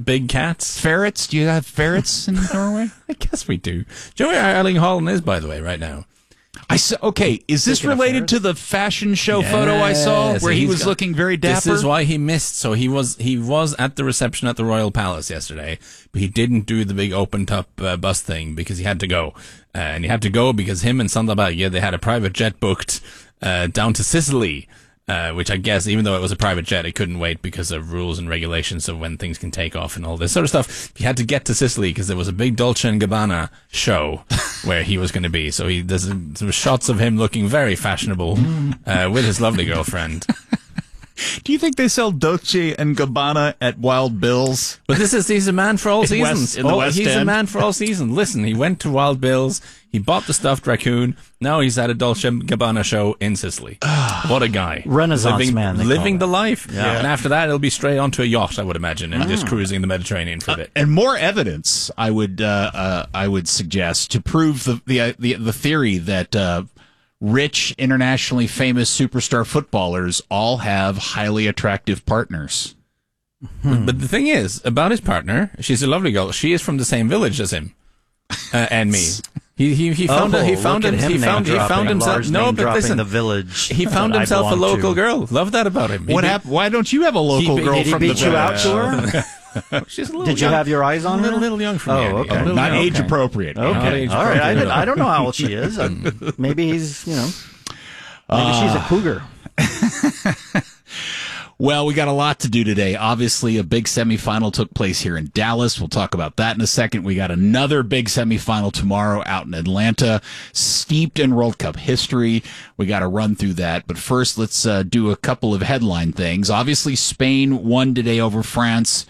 big cats. Ferrets? Do you have ferrets in Norway? I guess we do. Do you know where Erling Haaland is, by the way, right now? Okay, is this related to the fashion show photo I saw where he was looking very dapper? This is why he missed. So he was at the reception at the Royal Palace yesterday, but he didn't do the big open-top bus thing because he had to go. And he had to go because him and Sander Berge, they had a private jet booked down to Sicily. Which I guess, even though it was a private jet, it couldn't wait because of rules and regulations of when things can take off and all this sort of stuff. He had to get to Sicily because there was a big Dolce & Gabbana show where he was going to be. So there's some shots of him looking very fashionable with his lovely girlfriend. Do you think they sell Dolce & Gabbana at Wild Bill's? But he's a man for all seasons. In the West He's End. a man for all seasons. Listen, he went to Wild Bill's. He bought the stuffed raccoon. Now he's at a Dolce & Gabbana show in Sicily. What a guy. Renaissance man. Living the life. Yeah. And after that, he'll be straight onto a yacht, I would imagine, and just cruising the Mediterranean for a bit. And more evidence, I would suggest, to prove the theory that rich, internationally famous superstar footballers all have highly attractive partners. But the thing is, about his partner, she's a lovely girl. She is from the same village as him and me. He found himself. No, but listen, the village. He found himself a local girl. Love that about him. What happened? Why don't you have a local girl from the beat you out to her? She's a little Did you young. have your eyes on her? A little young for me. Oh, okay. Not age appropriate. Okay. Not age All right. appropriate. I don't know how old she is. Maybe he's, maybe she's a cougar. Well, we got a lot to do today. Obviously, a big semifinal took place here in Dallas. We'll talk about that in a second. We got another big semifinal tomorrow out in Atlanta, steeped in World Cup history. We got to run through that. But first, let's do a couple of headline things. Obviously, Spain won today over France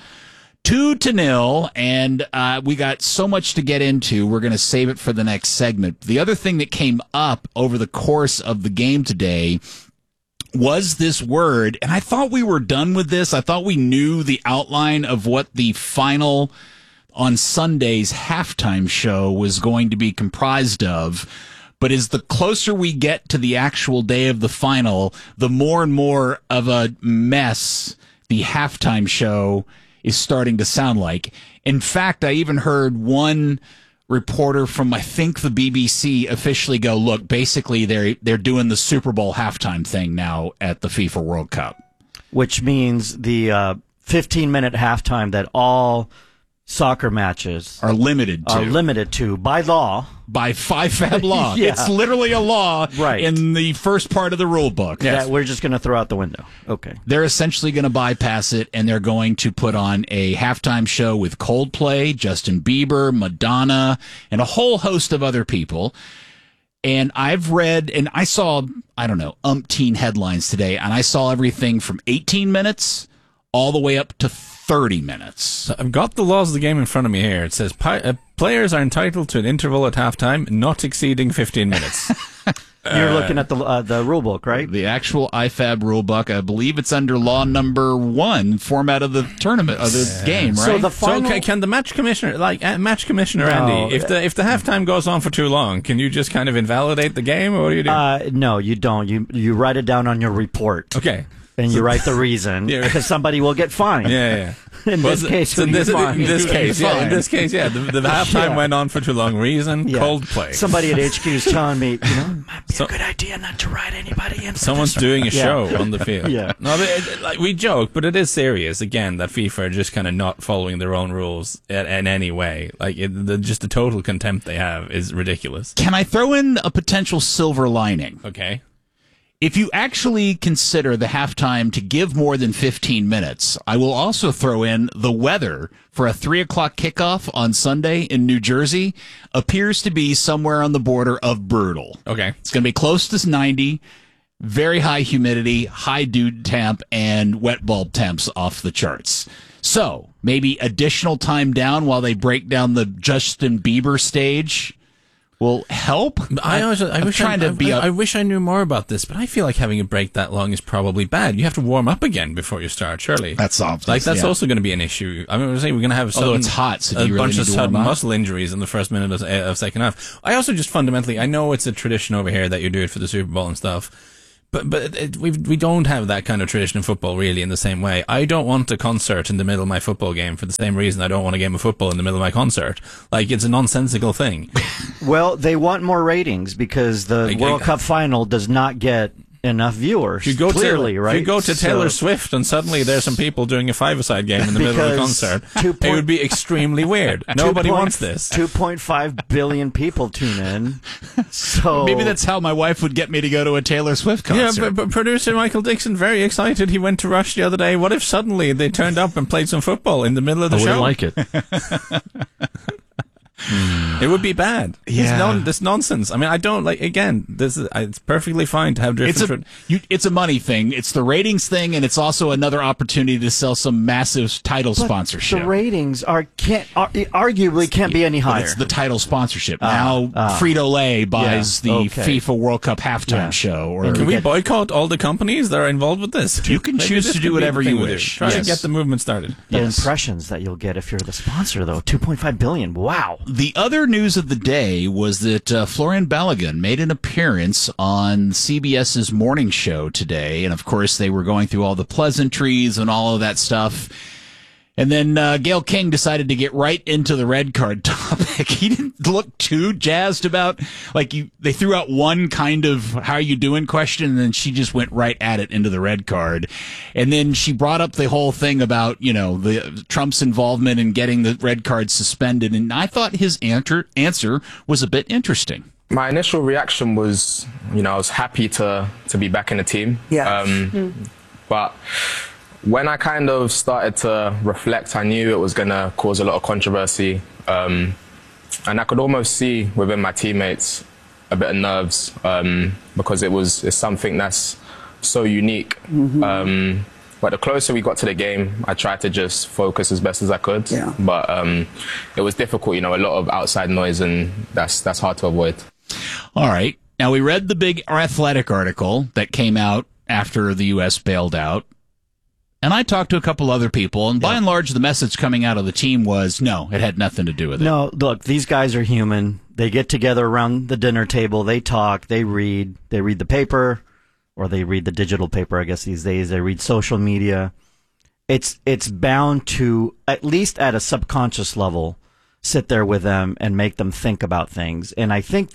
2-0, and we got so much to get into. We're going to save it for the next segment. The other thing that came up over the course of the game today was this word, and I thought we were done with this. I thought we knew the outline of what the final on Sunday's halftime show was going to be comprised of. But as the closer we get to the actual day of the final, the more and more of a mess the halftime show is starting to sound like. In fact, I even heard one reporter from, I think, the BBC officially go, look, basically they're doing the Super Bowl halftime thing now at the FIFA World Cup. Which means the 15-minute halftime that all soccer matches are limited to by law. By FIFAB law. Yeah. It's literally a law right in the first part of the rule book. That we're just going to throw out the window. Okay. They're essentially going to bypass it, and they're going to put on a halftime show with Coldplay, Justin Bieber, Madonna, and a whole host of other people. And I've read, and I saw, umpteen headlines today, and I saw everything from 18 minutes all the way up to 30 minutes. So I've got the laws of the game in front of me here. It says players are entitled to an interval at halftime not exceeding 15 minutes. You're looking at the rule book, right? The actual IFAB rule book. I believe it's under law number 1, format of the tournament of the game, right? So the final. So can the match commissioner, Andy, if the halftime goes on for too long, can you just kind of invalidate the game, or what do you do? No, you don't. You write it down on your report. Okay. And you write the reason, because somebody will get fined. Yeah. In this case, the halftime went on for too long. Reason, Coldplay. Somebody at HQ is telling me, it might be a good idea not to write anybody in. Someone's doing a show on the field. Yeah. No, but we joke, but it is serious. Again, that FIFA are just kind of not following their own rules in any way. Just the total contempt they have is ridiculous. Can I throw in a potential silver lining? Okay. If you actually consider the halftime to give more than 15 minutes, I will also throw in the weather for a 3 o'clock kickoff on Sunday in New Jersey appears to be somewhere on the border of brutal. Okay. It's going to be close to 90, very high humidity, high dew temp, and wet bulb temps off the charts. So maybe additional time down while they break down the Justin Bieber stage will help. I wish I knew more about this, but I feel like having a break that long is probably bad. You have to warm up again before you start, surely. That's obvious. That's also going to be an issue. I mean, we're going to have although it's hot, so a bunch of sudden muscle injuries in the first minute of second half. I also just fundamentally, I know it's a tradition over here that you do it for the Super Bowl and stuff, But we don't have that kind of tradition in football really in the same way. I don't want a concert in the middle of my football game for the same reason I don't want a game of football in the middle of my concert. Like, it's a nonsensical thing. Well, they want more ratings because the World Cup final does not get enough viewers. You go clearly, right? If you go to Taylor Swift and suddenly there's some people doing a five-a-side game in the middle of a concert, it would be extremely weird. Nobody wants this. 2.5 billion people tune in. So maybe that's how my wife would get me to go to a Taylor Swift concert. Yeah, but producer Michael Dixon, very excited. He went to Rush the other day. What if suddenly they turned up and played some football in the middle of the show? I wouldn't like it. It would be bad. Yeah. This nonsense. I mean, I don't like. Again, it's perfectly fine to have different. It's a money thing. It's the ratings thing, and it's also another opportunity to sell some massive title sponsorship. The ratings arguably can't be any higher. It's the title sponsorship. Now Frito-Lay buys the FIFA World Cup halftime show. Or can we boycott all the companies that are involved with this? You can choose to do whatever you wish. Try to get the movement started. The impressions that you'll get if you're the sponsor, though, 2.5 billion. Wow. The other news of the day was that Florian Balogun made an appearance on CBS's morning show today. And, of course, they were going through all the pleasantries and all of that stuff. And then Gayle King decided to get right into the red card topic. He didn't look too jazzed about, they threw out one kind of how are you doing question, and then she just went right at it into the red card. And then she brought up the whole thing about, the Trump's involvement in getting the red card suspended. And I thought his answer was a bit interesting. My initial reaction was, I was happy to be back in the team. Yeah. But when I kind of started to reflect, I knew it was going to cause a lot of controversy. And I could almost see within my teammates a bit of nerves because it's something that's so unique. Mm-hmm. But the closer we got to the game, I tried to just focus as best as I could. Yeah. But it was difficult, a lot of outside noise, and that's hard to avoid. All right. Now, we read the big Athletic article that came out after the U.S. bailed out. And I talked to a couple other people, and by and large, the message coming out of the team was, no, it had nothing to do with it. No, look, these guys are human. They get together around the dinner table. They talk. They read the paper, or they read the digital paper, I guess, these days. They read social media. It's bound to, at least at a subconscious level, sit there with them and make them think about things. And I think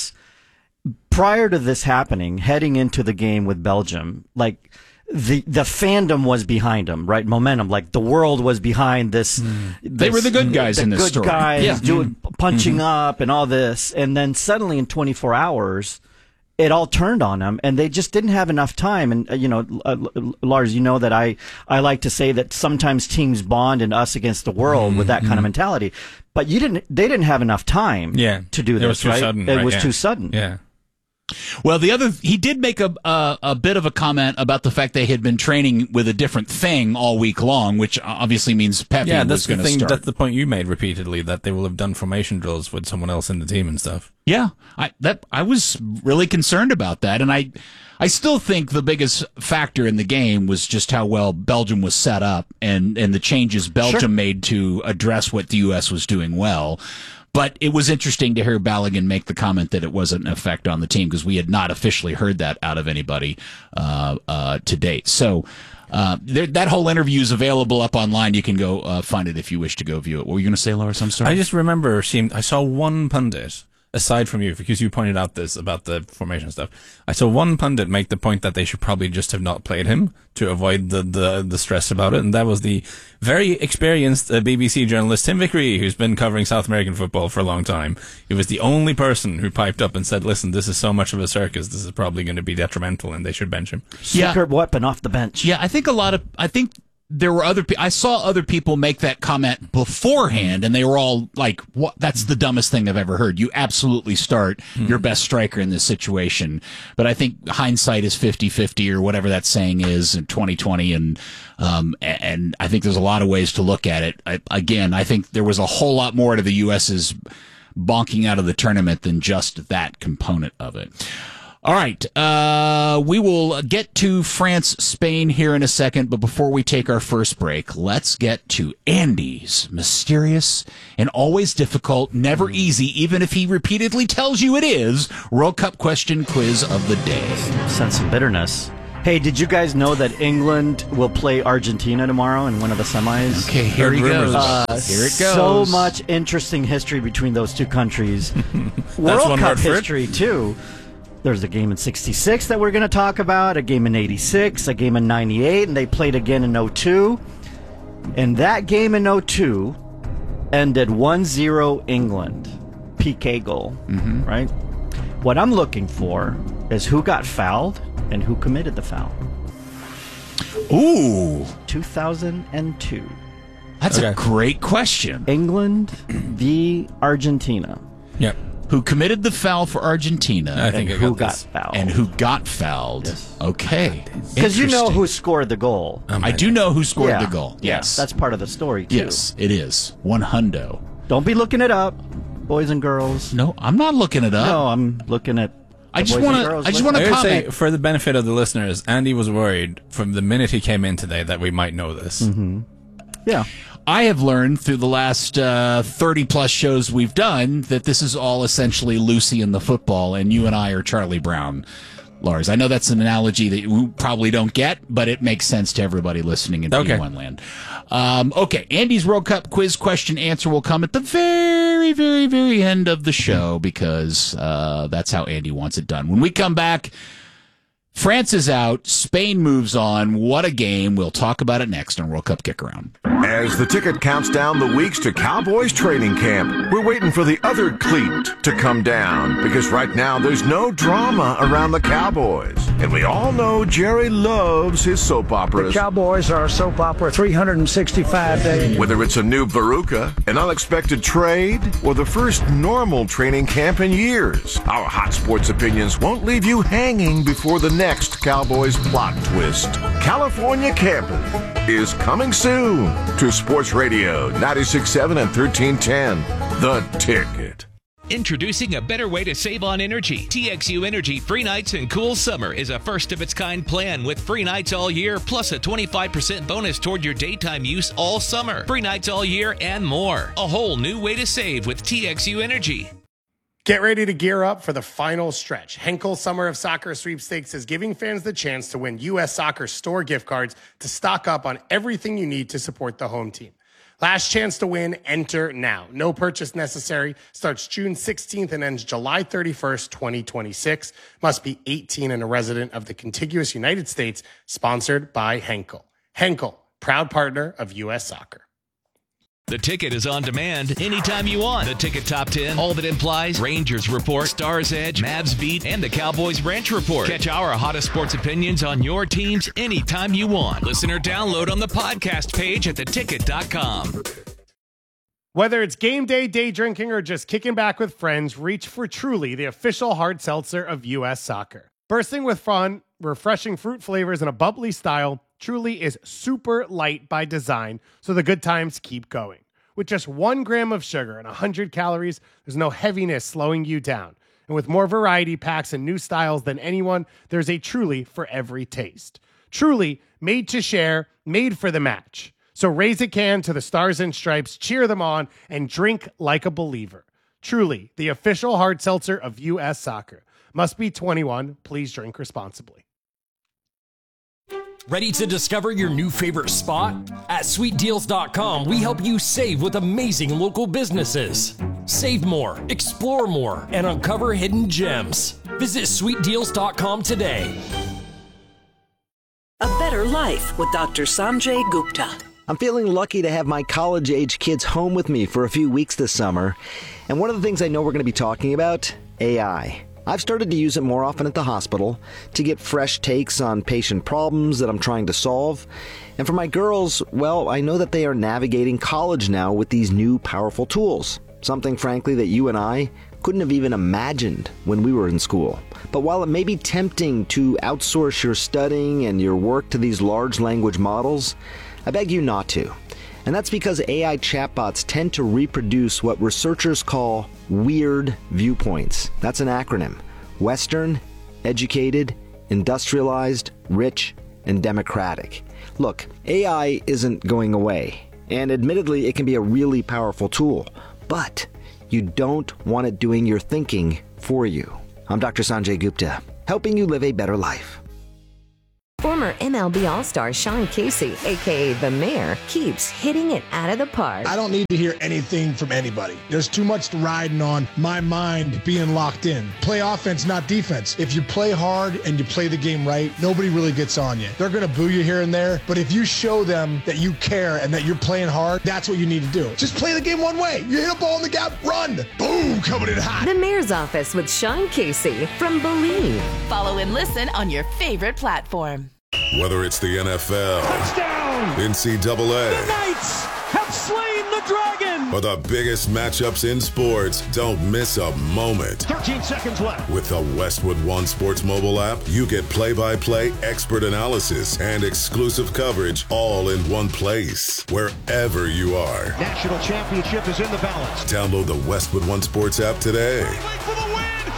prior to this happening, heading into the game with Belgium, the fandom was behind them, right? Momentum, the world was behind this. They were the good guys in this story. The good guys punching up and all this. And then suddenly in 24 hours, it all turned on them, and they just didn't have enough time. And, Lars, that I like to say that sometimes teams bond in us against the world with that kind of mentality. But they didn't have enough time to do this, it was too right? sudden, it was too sudden. Yeah. Well, he did make a bit of a comment about the fact they had been training with a different thing all week long, which obviously means Pepe was going to start. That's the point you made repeatedly, that they will have done formation drills with someone else in the team and stuff. Yeah, I was really concerned about that, and I still think the biggest factor in the game was just how well Belgium was set up and the changes Belgium made to address what the U.S. was doing well. But it was interesting to hear Balogun make the comment that it wasn't an effect on the team, because we had not officially heard that out of anybody to date. So that whole interview is available up online. You can go find it if you wish to go view it. What were you going to say, Lars? I'm sorry. I just remember I saw one pundit, aside from you, because you pointed out this about the formation stuff. I saw one pundit make the point that they should probably just have not played him to avoid the stress about it, and that was the very experienced BBC journalist Tim Vickery, who's been covering South American football for a long time. He was the only person who piped up and said, listen, this is so much of a circus, this is probably going to be detrimental, and they should bench him. Secret weapon off the bench. Yeah, I think there were I saw other people make that comment beforehand, and they were all like, "What? That's the dumbest thing I've ever heard. You absolutely start your best striker in this situation." But I think hindsight is 50-50, or whatever that saying is, in 2020, and I think there's a lot of ways to look at it. I think there was a whole lot more to the U.S.'s bonking out of the tournament than just that component of it. All right. We will get to France, Spain here in a second, but before we take our first break, let's get to Andy's mysterious and always difficult, never easy, even if he repeatedly tells you it is, World Cup question quiz of the day. Sense of bitterness. Hey, did you guys know that England will play Argentina tomorrow in one of the semis? Okay, here he goes. Here it goes. So much interesting history between those two countries. World one Cup word for it. history, too. There's a game in 66 that we're going to talk about, a game in 86, a game in 98, and they played again in 02. And that game in 02 ended 1-0 England. PK goal, right? What I'm looking for is who got fouled and who committed the foul. Ooh, 2002. that's a great question. England v. Argentina. Yep. Who committed the foul for Argentina? I think And I who got got this. fouled. And who got fouled? Yes. Okay. Because you know Interesting. who scored the goal. I do know who scored Yeah. the goal. Yeah, Yes. that's part of the story, too. Yes, it is. 100. Don't be looking it up, boys and girls. No, I'm not looking it up. No, I'm looking at I the just boys and want to. girls I just list. want I to would say, comment. for the benefit of the listeners, Andy was worried from the minute he came in today that we might know this. Yeah. I have learned through the last 30 plus shows we've done that this is all essentially Lucy and the football, and you and I are Charlie Brown. Lars, I know that's an analogy that you probably don't get, but it makes sense to everybody listening in Okay. P1 land. Okay, Andy's World Cup quiz question answer will come at the very, very, very end of the show because that's how Andy wants it done. When we come back, France is out. Spain moves on. What a game. We'll talk about it next on World Cup Kick Around. As the ticket counts down the weeks to Cowboys training camp, we're waiting for the other cleat to come down because right now there's no drama around the Cowboys. And we all know Jerry loves his soap operas. Cowboys are a soap opera 365 days. Whether it's a new Veruca, an unexpected trade, or the first normal training camp in years, our hot sports opinions won't leave you hanging before the next Cowboys plot twist. California Camping is coming soon to Sports Radio 96.7 and 1310. The Ticket. Introducing a better way to save on energy. TXU Energy Free Nights and Cool Summer is a first-of-its-kind plan with free nights all year, plus a 25% bonus toward your daytime use all summer. Free nights all year and more. A whole new way to save with TXU Energy. Get ready to gear up for the final stretch. Henkel Summer of Soccer Sweepstakes is giving fans the chance to win U.S. Soccer store gift cards to stock up on everything you need to support the home team. Last chance to win, enter now. No purchase necessary. Starts June 16th and ends July 31st, 2026. Must be 18 and a resident of the contiguous United States. Sponsored by Henkel. Henkel, proud partner of U.S. Soccer. The Ticket is on demand anytime you want. The Ticket Top 10, all that implies, Rangers Report, Stars Edge, Mavs Beat, and the Cowboys Ranch Report. Catch our hottest sports opinions on your teams anytime you want. Listen or download on the podcast page at theticket.com. Whether it's game day, day drinking, or just kicking back with friends, reach for Truly, the official hard seltzer of U.S. Soccer. Bursting with fun, refreshing fruit flavors, and a bubbly style, Truly is super light by design, so the good times keep going. With just 1 gram of sugar and 100 calories, there's no heaviness slowing you down. And with more variety packs and new styles than anyone, there's a Truly for every taste. Truly, made to share, made for the match. So raise a can to the Stars and Stripes, cheer them on, and drink like a believer. Truly, the official hard seltzer of U.S. Soccer. Must be 21. Please drink responsibly. Ready to discover your new favorite spot? At sweetdeals.com, we help you save with amazing local businesses. Save more, explore more, and uncover hidden gems. Visit sweetdeals.com today. A better life with Dr. Sanjay Gupta. I'm feeling lucky to have my college-age kids home with me for a few weeks this summer. And one of the things I know we're going to be talking about, AI. I've started to use it more often at the hospital to get fresh takes on patient problems that I'm trying to solve. And for my girls, well, I know that they are navigating college now with these new powerful tools. Something, frankly, that you and I couldn't have even imagined when we were in school. But while it may be tempting to outsource your studying and your work to these large language models, I beg you not to. And that's because AI chatbots tend to reproduce what researchers call weird viewpoints. That's an acronym. Western educated, industrialized, rich, and democratic. Look, AI isn't going away, and admittedly, it can be a really powerful tool, but you don't want it doing your thinking for you. I'm Dr. Sanjay Gupta, helping you live a better life. Former MLB All-Star Sean Casey, a.k.a. The Mayor, keeps hitting it out of the park. I don't need to hear anything from anybody. There's too much riding on my mind being locked in. Play offense, not defense. If you play hard and you play the game right, nobody really gets on you. They're going to boo you here and there, but if you show them that you care and that you're playing hard, that's what you need to do. Just play the game one way. You hit a ball in the gap, run. Boom, coming in hot. The Mayor's Office with Sean Casey from Believe. Follow and listen on your favorite platform. Whether it's the NFL, touchdown, NCAA, the Knights have slain the dragon, or the biggest matchups in sports, don't miss a moment. 13 seconds left. With the Westwood One Sports mobile app, you get play-by-play expert analysis and exclusive coverage all in one place, wherever you are. National championship is in the balance. Download the Westwood One Sports app today. For the win.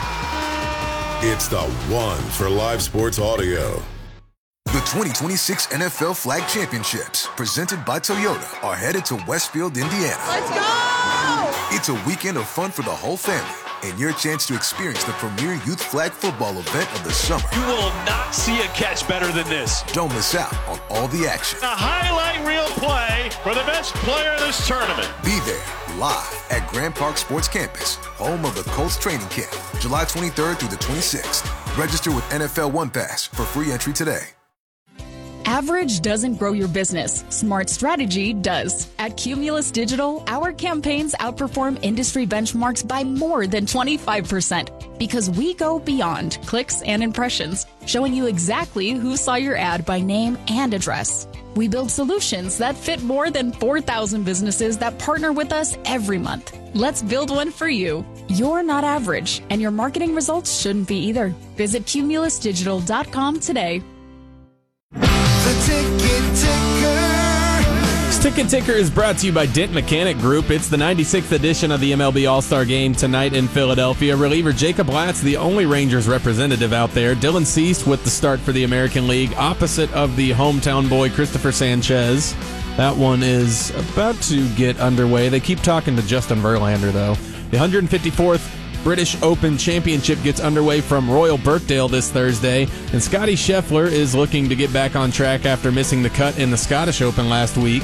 Yeah! It's the one for live sports audio. The 2026 NFL Flag Championships, presented by Toyota, are headed to Westfield, Indiana. Let's go! It's a weekend of fun for the whole family and your chance to experience the premier youth flag football event of the summer. You will not see a catch better than this. Don't miss out on all the action. A highlight reel play for the best player in this tournament. Be there live at Grand Park Sports Campus, home of the Colts training camp, July 23rd through the 26th. Register with NFL One Pass for free entry today. Average doesn't grow your business. Smart strategy does. At Cumulus Digital, our campaigns outperform industry benchmarks by more than 25% because we go beyond clicks and impressions, showing you exactly who saw your ad by name and address. We build solutions that fit more than 4,000 businesses that partner with us every month. Let's build one for you. You're not average, and your marketing results shouldn't be either. Visit cumulusdigital.com today. The Ticket Ticker. This Ticket Ticker is brought to you by Dent Mechanic Group. It's the 96th edition of the MLB All-Star Game tonight in Philadelphia. Reliever Jacob Latz, the only Rangers representative out there. Dylan Cease with the start for the American League, opposite of the hometown boy Christopher Sanchez. That one is about to get underway. They keep talking to Justin Verlander, though. The 154th British Open Championship gets underway from Royal Birkdale this Thursday, and Scottie Scheffler is looking to get back on track after missing the cut in the Scottish Open last week.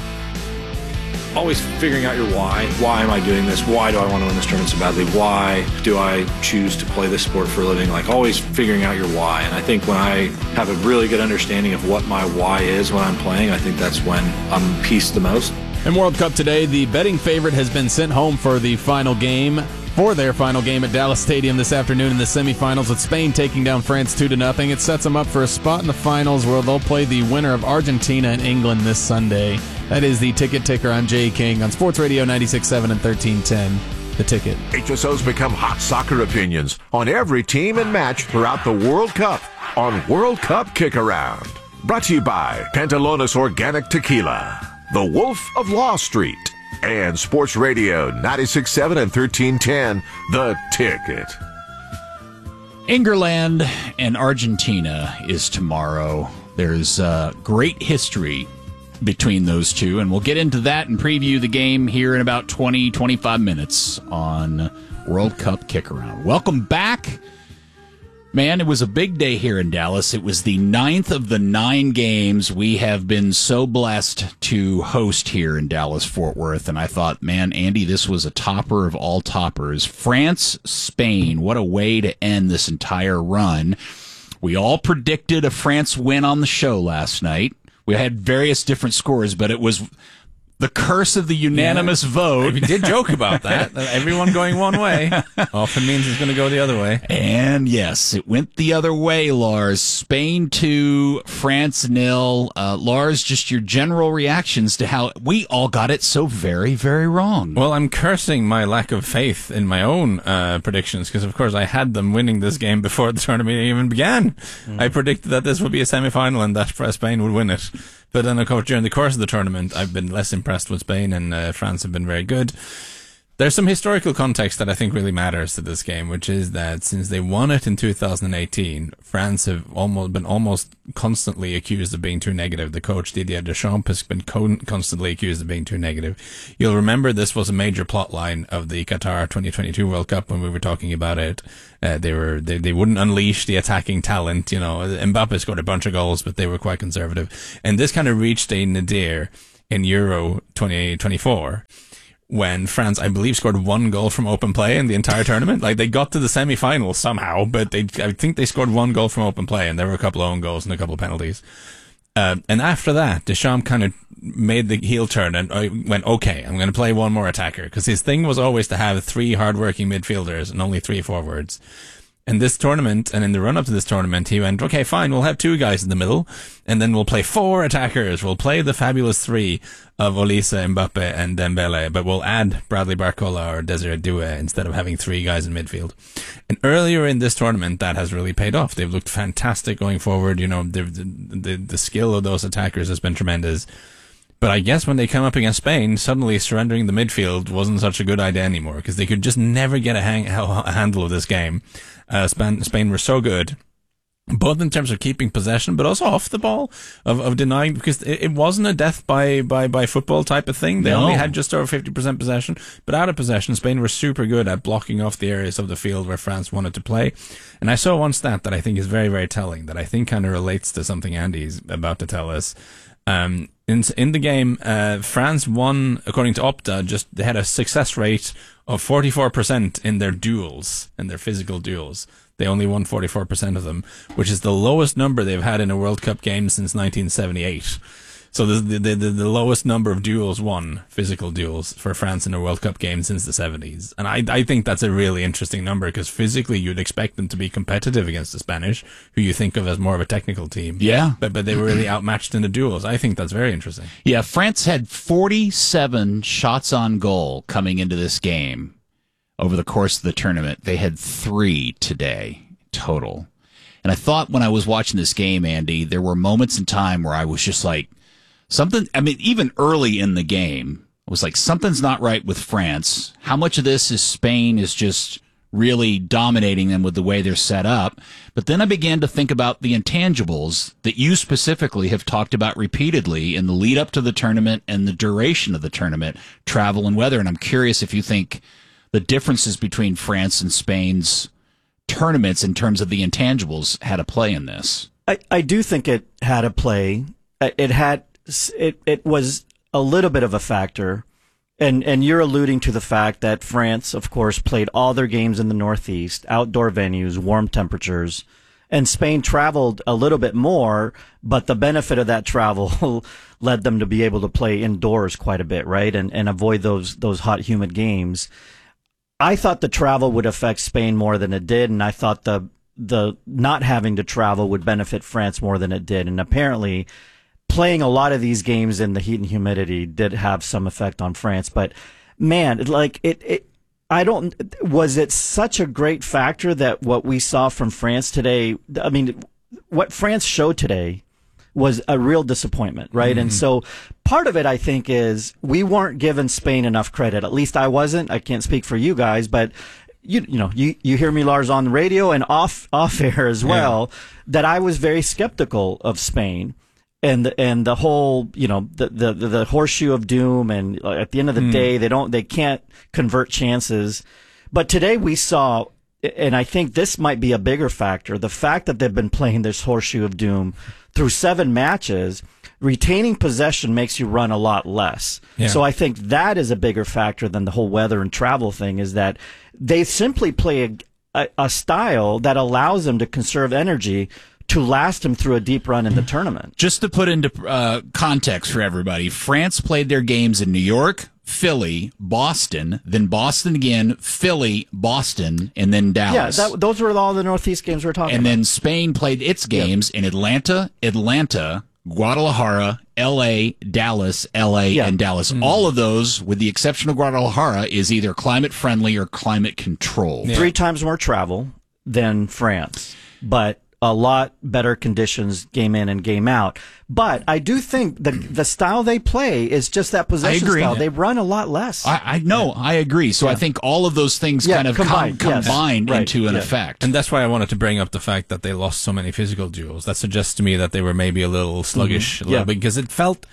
Always figuring out your why. Why am I doing this? Why do I want to win this tournament so badly? Why do I choose to play this sport for a living? Like, always figuring out your why. And I think when I have a really good understanding of what my why is when I'm playing, I think that's when I'm peaced the most. In World Cup today, the betting favorite has been sent home for their final game at Dallas Stadium this afternoon in the semifinals, with Spain taking down France 2-0. It sets them up for a spot in the finals where they'll play the winner of Argentina and England this Sunday. That is the Ticket Ticker. I'm Jay King on Sports Radio 96.7 and 1310. The Ticket. HSOs become hot soccer opinions on every team and match throughout the World Cup on World Cup Kick-Around. Brought to you by Pantalones Organic Tequila, the Wolf of Law Street, and Sports Radio 96.7 and 1310, The Ticket. England and Argentina is tomorrow. There's great history between those two, and we'll get into that and preview the game here in about 20-25 minutes on World Cup Kick-Around. Welcome back. Man, it was a big day here in Dallas. It was the 9th of the 9 games we have been so blessed to host here in Dallas-Fort Worth. And I thought, man, Andy, this was a topper of all toppers. France, Spain, what a way to end this entire run. We all predicted a France win on the show last night. We had various different scores, but it was the curse of the unanimous vote. We did joke about that. Everyone going one way often means it's going to go the other way. And yes, it went the other way, Lars. Spain 2, France 0. Lars, just your general reactions to how we all got it so very, very wrong. Well, I'm cursing my lack of faith in my own predictions because, of course, I had them winning this game before the tournament even began. I predicted that this would be a semi-final and that Spain would win it. But then, of course, during the course of the tournament, I've been less impressed with Spain, and France have been very good. There's some historical context that I think really matters to this game, which is that since they won it in 2018, France have been almost constantly accused of being too negative. The coach Didier Deschamps has been constantly accused of being too negative. You'll remember this was a major plot line of the Qatar 2022 World Cup when we were talking about it. They wouldn't unleash the attacking talent. You know, Mbappe scored a bunch of goals, but they were quite conservative. And this kind of reached a nadir in Euro 2024. When France, I believe, scored 1 goal from open play in the entire tournament. Like, they got to the semi-finals somehow, but I think they scored 1 goal from open play, and there were a couple of own goals and a couple of penalties. And after that, Deschamps kind of made the heel turn and went, okay, I'm going to play one more attacker, because his thing was always to have 3 hardworking midfielders and only 3 forwards. In this tournament, and in the run-up to this tournament, he went, okay, fine, we'll have 2 guys in the middle, and then we'll play 4 attackers. We'll play the fabulous 3 of Olise, Mbappe, and Dembele, but we'll add Bradley Barcola or Desiré Doué instead of having 3 guys in midfield. And earlier in this tournament, that has really paid off. They've looked fantastic going forward. You know, the skill of those attackers has been tremendous. But I guess when they come up against Spain, suddenly surrendering the midfield wasn't such a good idea anymore, because they could just never get a handle of this game. Spain were so good, both in terms of keeping possession, but also off the ball, of denying, because it wasn't a death by football type of thing. They only had just over 50% possession, but out of possession, Spain were super good at blocking off the areas of the field where France wanted to play. And I saw one stat that I think is very, very telling, that I think kind of relates to something Andy's about to tell us. In the game, France won, according to Opta, they had a success rate of 44% in their duels, in their physical duels. They only won 44% of them, which is the lowest number they've had in a World Cup game since 1978. So the lowest number of duels won, physical duels, for France in a World Cup game since the 70s. And I think that's a really interesting number, because physically you'd expect them to be competitive against the Spanish, who you think of as more of a technical team. Yeah. But they were really outmatched in the duels. I think that's very interesting. Yeah, France had 47 shots on goal coming into this game over the course of the tournament. They had 3 today total. And I thought when I was watching this game, Andy, there were moments in time where I was just like, even early in the game, I was like, something's not right with France. How much of this is Spain is just really dominating them with the way they're set up? But then I began to think about the intangibles that you specifically have talked about repeatedly in the lead up to the tournament and the duration of the tournament, travel and weather. And I'm curious if you think the differences between France and Spain's tournaments in terms of the intangibles had a play in this. I do think it had a play. It was a little bit of a factor, and you're alluding to the fact that France, of course, played all their games in the Northeast, outdoor venues, warm temperatures, and Spain traveled a little bit more, but the benefit of that travel led them to be able to play indoors quite a bit, right, and avoid those hot, humid games. I thought the travel would affect Spain more than it did, and I thought the not having to travel would benefit France more than it did, and apparently playing a lot of these games in the heat and humidity did have some effect on France. But man, was it such a great factor that what we saw from France today? I mean, what France showed today was a real disappointment, right? Mm-hmm. And so part of it, I think, is we weren't giving Spain enough credit. At least I wasn't. I can't speak for you guys, but you hear me, Lars, on the radio and off air as well, that I was very skeptical of Spain. And the whole, the horseshoe of doom, and at the end of the day, they can't convert chances. But today we saw, and I think this might be a bigger factor, the fact that they've been playing this horseshoe of doom through 7 matches, retaining possession makes you run a lot less. Yeah. So I think that is a bigger factor than the whole weather and travel thing, is that they simply play a style that allows them to conserve energy to last them through a deep run in the tournament. Just to put into context for everybody, France played their games in New York, Philly, Boston, then Boston again, Philly, Boston, and then Dallas. Yeah, those were all the Northeast games we're talking about. And then Spain played its games in Atlanta, Guadalajara, L.A., Dallas, L.A., and Dallas. All of those, with the exception of Guadalajara, is either climate-friendly or climate-controlled. 3 times more travel than France. But a lot better conditions game in and game out. But I do think the style they play is just that possession style. They run a lot less. I know. I agree. So I think all of those things kind of combine into an effect. And that's why I wanted to bring up the fact that they lost so many physical duels. That suggests to me that they were maybe a little sluggish, because it felt...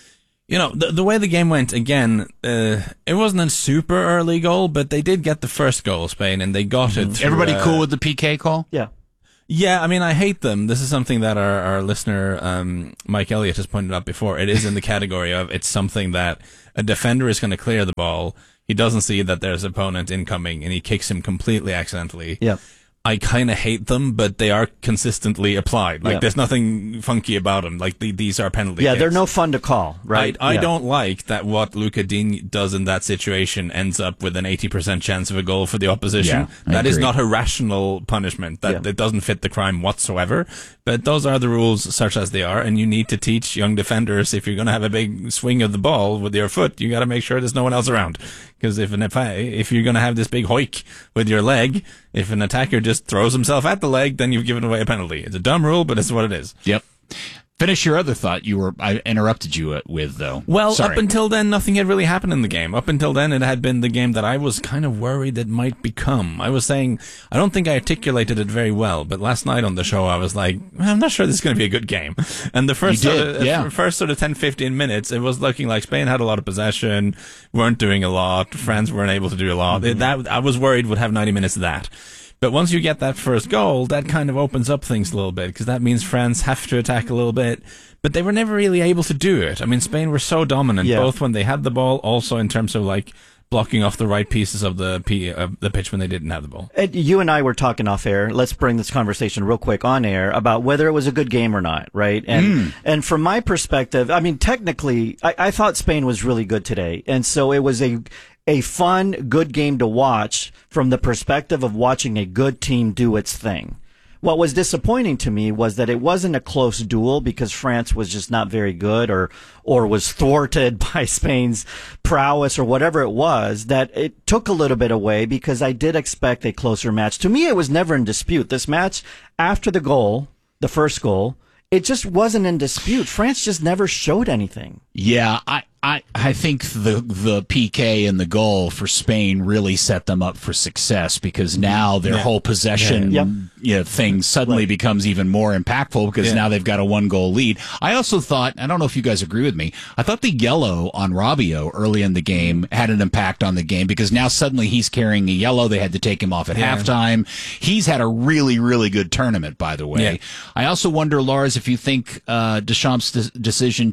the way the game went, again, it wasn't a super early goal, but they did get the first goal, Spain, and they got it through... Everybody cool with the PK call? Yeah. Yeah, I mean, I hate them. This is something that our listener, Mike Elliott, has pointed out before. It is in the category of it's something that a defender is going to clear the ball. He doesn't see that there's an opponent incoming, and he kicks him completely accidentally. Yeah. I kind of hate them, but they are consistently applied. Like, there's nothing funky about them. Like, these are penalty kicks. They're no fun to call, right? I don't like that what Luca Digne does in that situation ends up with an 80% chance of a goal for the opposition. That is not a rational punishment. That doesn't fit the crime whatsoever. But those are the rules such as they are, and you need to teach young defenders, if you're going to have a big swing of the ball with your foot, you got to make sure there's no one else around. Because if you're going to have this big hoik with your leg, if an attacker just throws himself at the leg, then you've given away a penalty. It's a dumb rule, but it's what it is. Yep. Finish your other thought I interrupted you with, though. Well, up until then, nothing had really happened in the game. Up until then, it had been the game that I was kind of worried it might become. I was saying, I don't think I articulated it very well, but last night on the show, I was like, I'm not sure this is going to be a good game. And the first sort of 10, 15 minutes, it was looking like Spain had a lot of possession, weren't doing a lot, France weren't able to do a lot. That I was worried would have 90 minutes of that. But once you get that first goal, that kind of opens up things a little bit, because that means France have to attack a little bit. But they were never really able to do it. I mean, Spain were so dominant, both when they had the ball, also in terms of like blocking off the right pieces of the pitch when they didn't have the ball. You and I were talking off air. Let's bring this conversation real quick on air about whether it was a good game or not, right? And from my perspective, I mean, technically, I thought Spain was really good today. And so it was a fun, good game to watch from the perspective of watching a good team do its thing. What was disappointing to me was that it wasn't a close duel because France was just not very good or was thwarted by Spain's prowess or whatever it was, that it took a little bit away because I did expect a closer match. To me, it was never in dispute. This match, after the goal, the first goal, it just wasn't in dispute. France just never showed anything. Yeah, I think the PK and the goal for Spain really set them up for success, because now their whole possession thing suddenly becomes even more impactful, because now they've got a 1-goal lead. I also thought, I don't know if you guys agree with me, I thought the yellow on Rabiot early in the game had an impact on the game, because now suddenly he's carrying a yellow. They had to take him off at halftime. He's had a really, really good tournament, by the way. I also wonder, Lars, if you think Deschamps' decision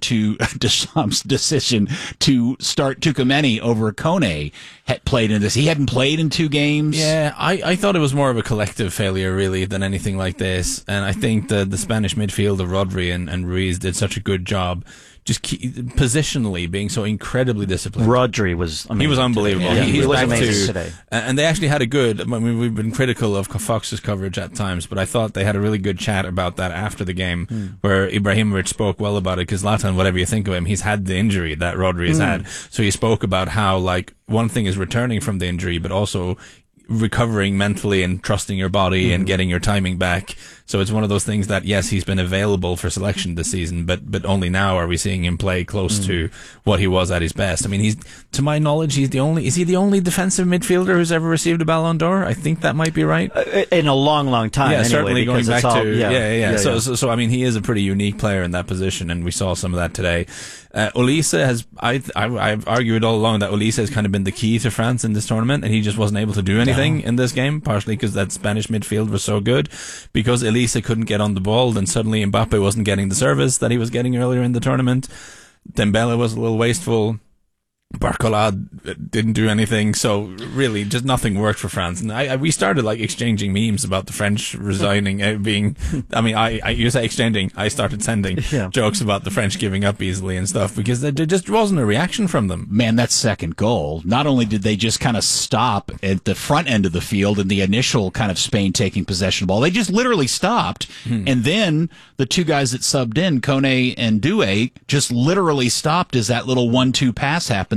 to start Tchouaméni over Kone had played in this. He hadn't played in 2 games. Yeah, I thought it was more of a collective failure, really, than anything like this. And I think the Spanish midfield of Rodri and Ruiz did such a good job just positionally being so incredibly disciplined. Rodri was amazing. He was unbelievable. Yeah. He was amazing today. And they actually had a good, I mean, we've been critical of Fox's coverage at times, but I thought they had a really good chat about that after the game, where Ibrahimovic spoke well about it, because Zlatan, whatever you think of him, he's had the injury that Rodri has had. So he spoke about how, like, one thing is returning from the injury, but also recovering mentally and trusting your body and getting your timing back. So it's one of those things that, yes, he's been available for selection this season, but only now are we seeing him play close to what he was at his best. I mean, to my knowledge, is he the only defensive midfielder who's ever received a Ballon d'Or? I think that might be right. In a long, long time. Yeah, anyway, certainly going back to, So I mean, he is a pretty unique player in that position, and we saw some of that today. Olise has, I've argued all along that Olise has kind of been the key to France in this tournament, and he just wasn't able to do anything in this game, partially because that Spanish midfield was so good. Because Olise couldn't get on the ball, then suddenly Mbappe wasn't getting the service that he was getting earlier in the tournament. Dembele was a little wasteful. Barcola didn't do anything, so really just nothing worked for France. And we started like exchanging memes about the French resigning, you say exchanging, I started sending jokes about the French giving up easily and stuff, because there just wasn't a reaction from them. Man, that second goal, not only did they just kind of stop at the front end of the field in the initial kind of Spain taking possession of the ball, they just literally stopped. And then the 2 guys that subbed in, Kone and Doué, just literally stopped as that little 1-2 pass happened.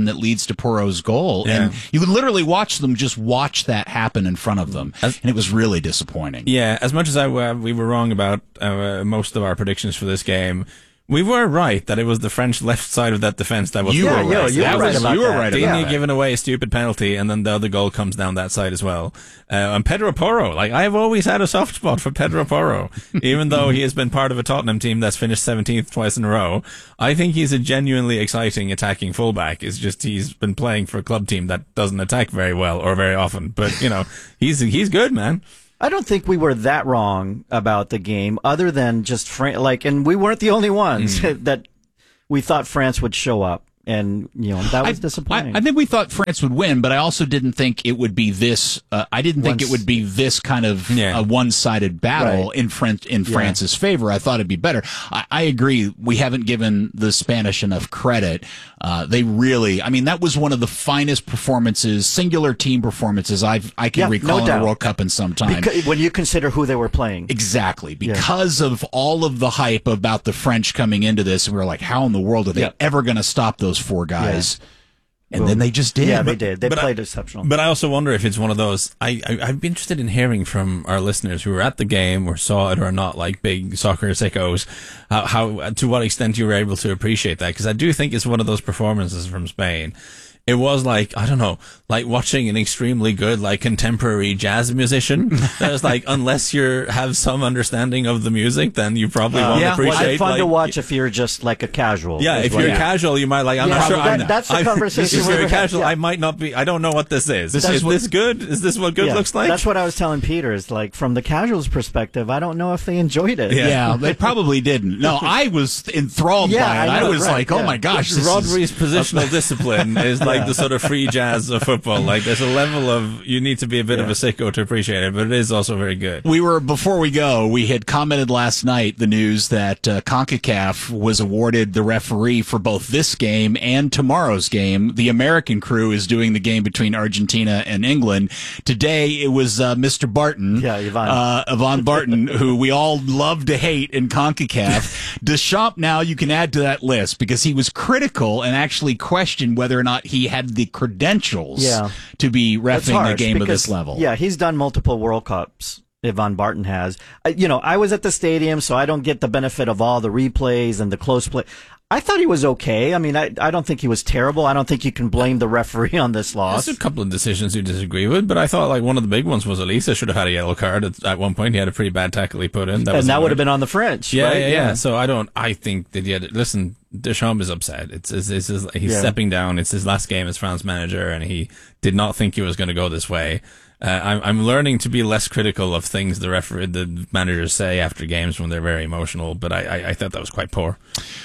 happen that leads to Porro's goal. Yeah. And you could literally watch them just watch that happen in front of them. And it was really disappointing. Yeah, as much as we were wrong about most of our predictions for this game, we were right that it was the French left side of that defense that was You were right about that. Digne giving away a stupid penalty, and then the other goal comes down that side as well. And Pedro Porro, like, I've always had a soft spot for Pedro Porro, even though he has been part of a Tottenham team that's finished 17th twice in a row. I think he's a genuinely exciting attacking fullback. It's just he's been playing for a club team that doesn't attack very well or very often. But, you know, he's good, man. I don't think we were that wrong about the game, other than just and we weren't the only ones that we thought France would show up. And, you know, that was disappointing. I think we thought France would win, but I also didn't think it would be this. I didn't think it would be this kind of a one-sided battle in France's favor. I thought it'd be better. I agree. We haven't given the Spanish enough credit. They really, I mean, that was one of the finest performances, singular team performances I can recall in a World Cup in some time. When you consider who they were playing. Exactly. Because of all of the hype about the French coming into this, and we were like, how in the world are they ever going to stop those four guys? And then they just did. Yeah, they did. They played exceptional. But I also wonder if it's one of those. I'd be interested in hearing from our listeners who were at the game or saw it or not, like big soccer sickos, how to what extent you were able to appreciate that. Because I do think it's one of those performances from Spain. It was like, I don't know, like watching an extremely good, like, contemporary jazz musician. There's like, unless you have some understanding of the music, then you probably won't appreciate it. It's fun to watch if you're just like a casual. Yeah, if you're casual, you might like, I'm not sure. That's the conversation. If you're casual, I might not be, I don't know what this is. Is this good? Is this what good looks like? That's what I was telling Peter, is like, from the casuals perspective, I don't know if they enjoyed it. Yeah, they probably didn't. No, I was enthralled by it. I was like, oh my gosh. Rodri's positional discipline is like the sort of free jazz of football. Like, there's a level of, you need to be a bit of a sicko to appreciate it, but it is also very good. Before we go, we had commented last night the news that CONCACAF was awarded the referee for both this game and tomorrow's game. The American crew is doing the game between Argentina and England. Today, it was Mr. Barton. Yeah, Yvonne Barton, who we all love to hate in CONCACAF. Deschamps, now you can add to that list, because he was critical and actually questioned whether or not he had the credentials to be reffing a game of this level. Yeah, he's done multiple World Cups. Yvonne Barton has. I was at the stadium, so I don't get the benefit of all the replays and the close play. I thought he was okay. I mean, I don't think he was terrible. I don't think you can blame the referee on this loss. There's a couple of decisions you disagree with, but I thought, like, one of the big ones was Elisa should have had a yellow card at one point. He had a pretty bad tackle he put in. That would have been on the French. Right? Yeah. So I think that, listen, Deschamps is upset. He's stepping down. It's his last game as France manager, and he did not think he was going to go this way. I'm learning to be less critical of things the managers say after games when they're very emotional, but I thought that was quite poor.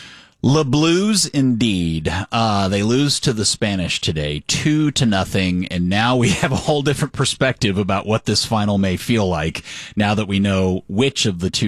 Le Blues, indeed. They lose to the Spanish today, 2-0, and now we have a whole different perspective about what this final may feel like now that we know which of the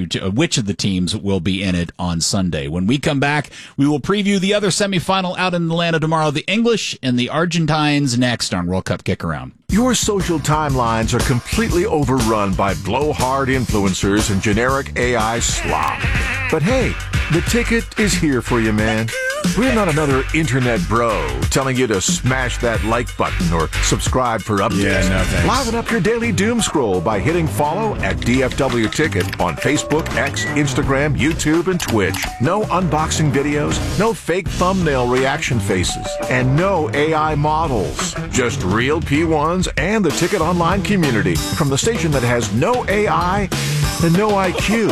teams will be in it on Sunday. When we come back, we will preview the other semifinal out in Atlanta tomorrow, the English and the Argentines, next on World Cup Kick-Around. Your social timelines are completely overrun by blowhard influencers and generic AI slop. But hey, the ticket is here for you, man. We're not another internet bro telling you to smash that like button or subscribe for updates. Yeah, no thanks. Liven up your daily doom scroll by hitting follow at DFW Ticket on Facebook, X, Instagram, YouTube, and Twitch. No unboxing videos, no fake thumbnail reaction faces, and no AI models. Just real P1s and the Ticket Online community from the station that has no AI and no IQ.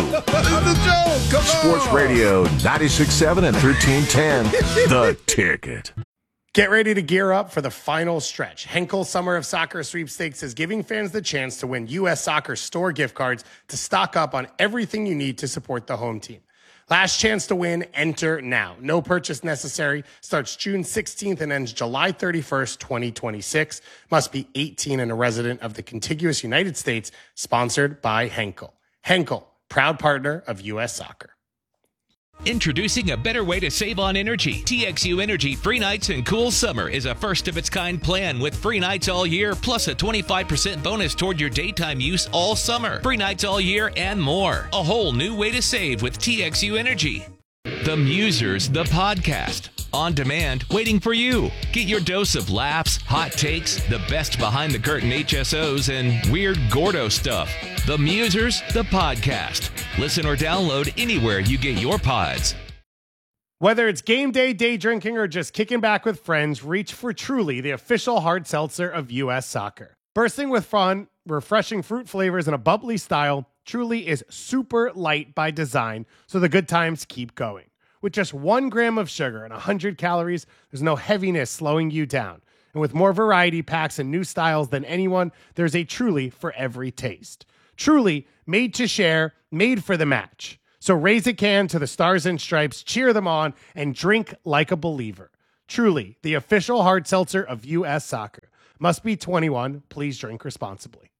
Sports Radio 96.7 and 1310. The Ticket. Get ready to gear up for the final stretch. Henkel Summer of Soccer Sweepstakes is giving fans the chance to win U.S. Soccer store gift cards to stock up on everything you need to support the home team. Last chance to win, enter now. No purchase necessary. Starts June 16th and ends July 31st, 2026. Must be 18 and a resident of the contiguous United States. Sponsored by Henkel. Henkel, proud partner of U.S. Soccer. Introducing a better way to save on energy. TXU Energy Free Nights and Cool Summer is a first-of-its-kind plan with free nights all year, plus a 25% bonus toward your daytime use all summer. Free nights all year and more. A whole new way to save with TXU Energy. The Musers, the podcast. on demand, waiting for you. Get your dose of laughs, hot takes, the best behind the curtain HSOs, and weird Gordo stuff. The Musers, the podcast. Listen or download anywhere you get your pods. Whether it's game day, day drinking, or just kicking back with friends, reach for Truly, the official hard seltzer of U.S. Soccer. Bursting with fun, refreshing fruit flavors, and a bubbly style, Truly is super light by design, so the good times keep going. With just 1 gram of sugar and 100 calories, there's no heaviness slowing you down. And with more variety packs and new styles than anyone, there's a Truly for every taste. Truly, made to share, made for the match. So raise a can to the Stars and Stripes, cheer them on, and drink like a believer. Truly, the official hard seltzer of U.S. Soccer. Must be 21. Please drink responsibly.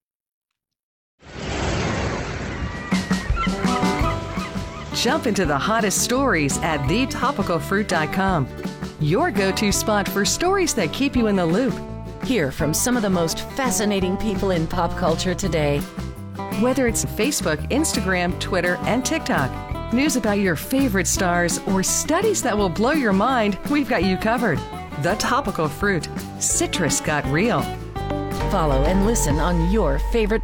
Jump into the hottest stories at thetopicalfruit.com. Your go-to spot for stories that keep you in the loop. Hear from some of the most fascinating people in pop culture today. Whether it's Facebook, Instagram, Twitter, and TikTok, news about your favorite stars, or studies that will blow your mind, we've got you covered. The Topical Fruit. Citrus got real. Follow and listen on your favorite